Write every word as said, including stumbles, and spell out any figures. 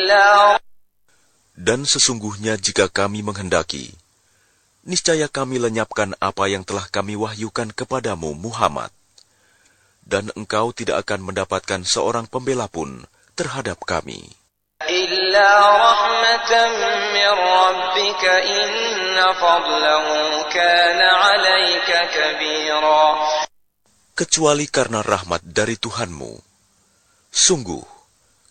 Dan sesungguhnya jika kami menghendaki, niscaya kami lenyapkan apa yang telah kami wahyukan kepadamu, Muhammad. Dan engkau tidak akan mendapatkan seorang pembela pun terhadap kami. إِلَّا رَحْمَةً مِّن رَّبِّكَ إِنَّ فَضْلَهُ كَانَ عَلَيْكَ كَبِيرًا. Kecuali karena rahmat dari Tuhanmu. Sungguh,